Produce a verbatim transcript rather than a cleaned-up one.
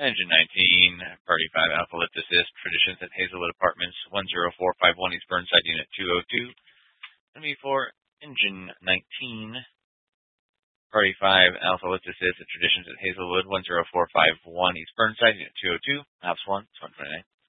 Engine nineteen, Party five Alpha Lift Assist, Traditions at Hazelwood Apartments, one zero four five one East Burnside, Unit two oh two. Going to be for Engine nineteen, Party five Alpha Lift Assist, at Traditions at Hazelwood, one zero four five one East Burnside, Unit two oh two. Ops one, it's one twenty-nine.